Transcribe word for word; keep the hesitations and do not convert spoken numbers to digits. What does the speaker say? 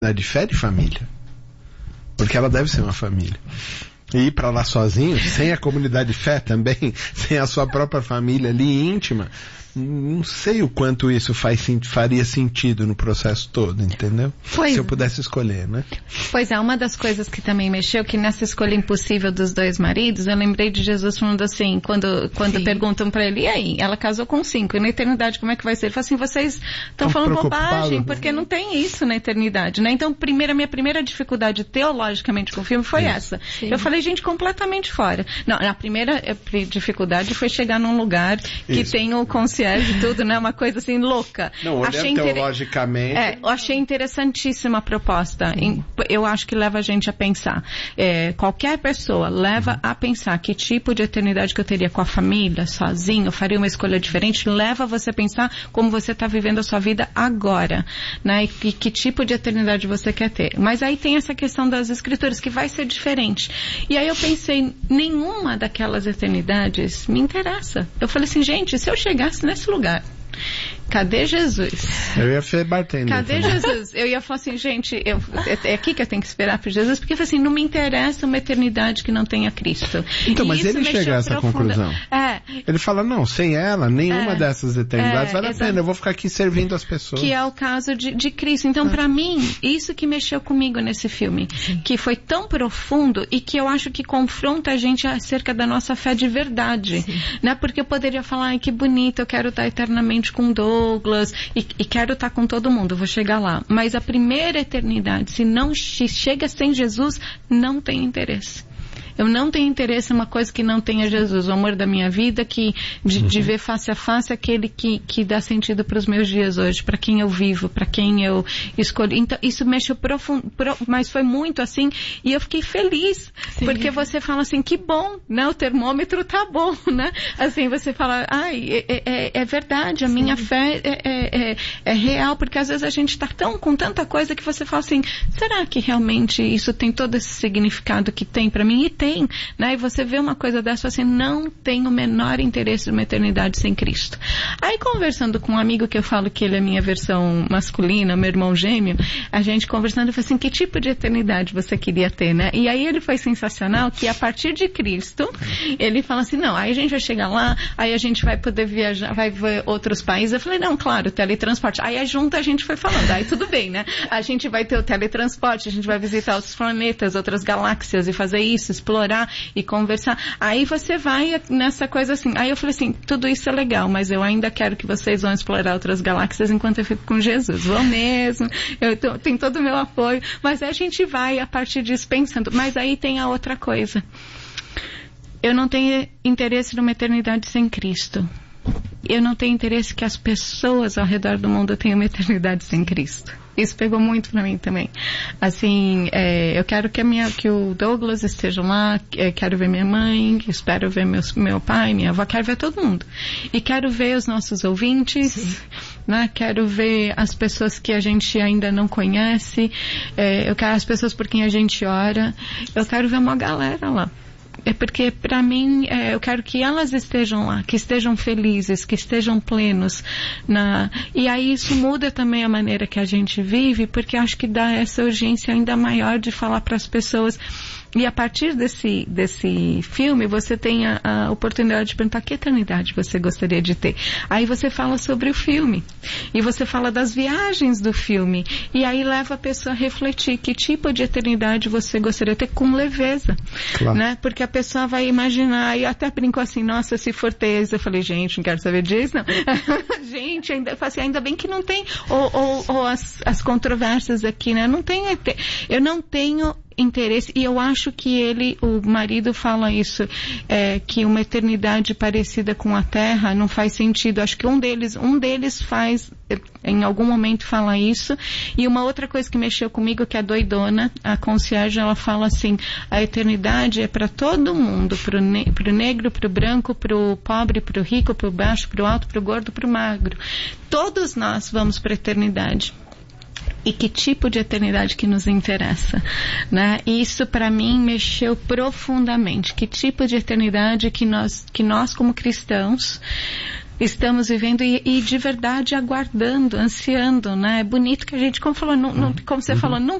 de fé de família. Porque ela deve ser uma família. E ir para lá sozinho, sem a comunidade de fé também, sem a sua própria família ali íntima, não sei o quanto isso faz, faria sentido no processo todo, entendeu? Pois, se eu pudesse escolher, né? Pois é, uma das coisas que também mexeu, que nessa escolha impossível dos dois maridos, eu lembrei de Jesus falando assim, quando, quando perguntam pra ele, e aí, ela casou com cinco, e na eternidade como é que vai ser? Ele fala assim, vocês estão falando bobagem, porque não tem isso na eternidade, né? Então, primeiro, a minha primeira dificuldade teologicamente com o filme foi isso. essa. Sim. Eu falei, gente, completamente fora. Não, a primeira dificuldade foi chegar num lugar que isso. tem o concierge e tudo, né? Uma coisa assim louca. Não, olhando achei inter... teologicamente... É, eu achei interessantíssima a proposta. Sim. Eu acho que leva a gente a pensar. É, qualquer pessoa leva uhum. a pensar que tipo de eternidade que eu teria com a família, sozinho, eu faria uma escolha diferente, leva você a pensar como você está vivendo a sua vida agora, né? E, e que tipo de eternidade você quer ter. Mas aí tem essa questão das escrituras, que vai ser diferente. E aí eu pensei, nenhuma daquelas eternidades me interessa. Eu falei assim, gente, se eu chegasse nesse lugar, cadê Jesus? Eu ia ser bartender. Cadê também. Jesus? Eu ia falar assim, gente, eu, é aqui que eu tenho que esperar por Jesus, porque assim, não me interessa uma eternidade que não tenha Cristo. Então, e mas ele chega a essa profunda... conclusão. É. Ele fala, não, sem ela, nenhuma é. dessas eternidades é, vale a pena, eu vou ficar aqui servindo as pessoas. Que é o caso de, de Cristo. Então, é. pra mim, isso que mexeu comigo nesse filme, Sim. que foi tão profundo e que eu acho que confronta a gente acerca da nossa fé de verdade. Sim. Né? Porque eu poderia falar, ai, que bonito, eu quero estar eternamente com Douglas e, e quero estar com todo mundo, vou chegar lá. Mas a primeira eternidade, se não se chega sem Jesus, não tem interesse. Eu não tenho interesse em uma coisa que não tenha Jesus, o amor da minha vida, que de, uhum. de ver face a face aquele que, que dá sentido para os meus dias hoje, para quem eu vivo, para quem eu escolhi. Então, isso mexeu profundo, pro, mas foi muito assim, e eu fiquei feliz, Sim. porque você fala assim, que bom, né? O termômetro tá bom, né? Assim, você fala, ai, é, é, é verdade, a Sim. minha fé é, é, é, é real, porque às vezes a gente tá tão, com tanta coisa que você fala assim, será que realmente isso tem todo esse significado que tem para mim? E tem, né? E você vê uma coisa dessa assim, não tem o menor interesse numa eternidade sem Cristo. Aí conversando com um amigo que eu falo que ele é minha versão masculina, meu irmão gêmeo, a gente conversando, eu falei assim, que tipo de eternidade você queria ter, né? E aí ele foi sensacional, que a partir de Cristo, ele fala assim, não, aí a gente vai chegar lá, aí a gente vai poder viajar, vai ver outros países. Eu falei, não, claro, teletransporte. Aí junto a gente foi falando, aí tudo bem, né? A gente vai ter o teletransporte, a gente vai visitar outros planetas, outras galáxias e fazer isso, explorar e conversar. Aí você vai nessa coisa assim. Aí eu falei assim, tudo isso é legal, mas eu ainda quero que vocês vão explorar outras galáxias enquanto eu fico com Jesus. Vão mesmo, eu tô, tenho todo o meu apoio, mas aí a gente vai a partir disso pensando. Mas aí tem a outra coisa. Eu não tenho interesse numa eternidade sem Cristo. Eu não tenho interesse que as pessoas ao redor do mundo tenham uma eternidade sem Cristo. Isso pegou muito pra mim também. Assim, é, eu quero que, a minha, que o Douglas estejam lá, é, quero ver minha mãe, espero ver meus, meu pai, minha avó, quero ver todo mundo. E quero ver os nossos ouvintes, né? Quero ver as pessoas que a gente ainda não conhece, é, eu quero as pessoas por quem a gente ora, eu quero ver uma galera lá. É porque, para mim, é, eu quero que elas estejam lá, que estejam felizes, que estejam plenos. Na... E aí isso muda também a maneira que a gente vive, porque acho que dá essa urgência ainda maior de falar para as pessoas. E a partir desse, desse filme, você tem a, a oportunidade de perguntar que eternidade você gostaria de ter. Aí você fala sobre o filme. E você fala das viagens do filme. E aí leva a pessoa a refletir que tipo de eternidade você gostaria de ter com leveza. Claro. Né? Porque a pessoa vai imaginar, e até brincou assim, nossa, se for ter isso, eu falei, gente, não quero saber disso, não. gente, ainda, assim, ainda bem que não tem, ou, ou, ou as, as controvérsias aqui, né? Não tem, eu não tenho interesse, e eu acho que ele, o marido fala isso, é, que uma eternidade parecida com a Terra não faz sentido. Acho que um deles, um deles faz, em algum momento fala isso. E uma outra coisa que mexeu comigo, que é a doidona, a concierge, ela fala assim, a eternidade é para todo mundo, pro, ne- pro negro, pro branco, pro pobre, pro rico, pro baixo, pro alto, pro gordo, pro magro. Todos nós vamos para a eternidade. E que tipo de eternidade que nos interessa, né? Isso para mim mexeu profundamente. Que tipo de eternidade que nós, que nós como cristãos estamos vivendo e, e de verdade aguardando, ansiando, né? É bonito que a gente, como, falou, não, não, como você uhum. falou, não